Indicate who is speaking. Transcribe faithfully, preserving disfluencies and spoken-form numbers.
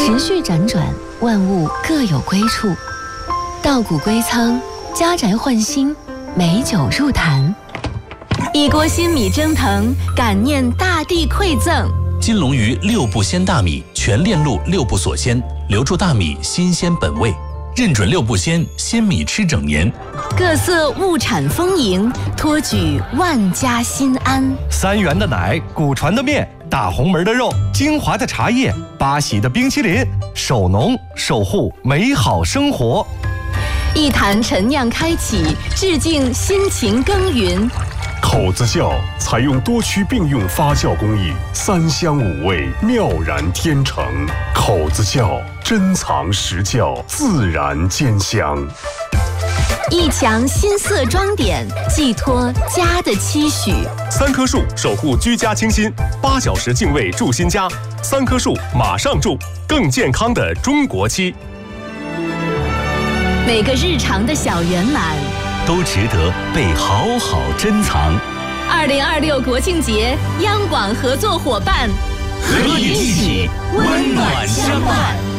Speaker 1: 时序辗转，万物各有归处。稻谷归仓，家宅换新，美酒入坛。一锅新米蒸腾，感念大地馈赠。
Speaker 2: 金龙鱼六步鲜大米，全链路六步锁鲜，留住大米新鲜本味。认准六步鲜，鲜米吃整年。
Speaker 1: 各色物产丰盈，托举万家心安。
Speaker 3: 三元的奶，古传的面，大红门的肉，精华的茶叶，八喜的冰淇淋，守农守护美好生活。
Speaker 1: 一坛陈酿开启，致敬辛勤耕耘。
Speaker 4: 口子窖采用多区并用发酵工艺，三香五味，妙然天成。口子窖珍藏实窖，自然兼香。
Speaker 1: 一墙新色装点，寄托家的期许。
Speaker 4: 三棵树守护居家清新，八小时净味住新家。三棵树马上住，更健康的中国期。
Speaker 1: 每个日常的小圆满，
Speaker 3: 都值得被好好珍藏。
Speaker 1: 二零二六国庆节，央广合作伙伴，
Speaker 3: 和你一起温暖相伴。